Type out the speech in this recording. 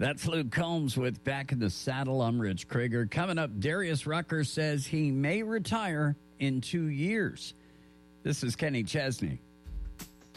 That's Luke Combs with Back in the Saddle. I'm Rich Krieger. Coming up, Darius Rucker says he may retire in 2 years. This is Kenny Chesney.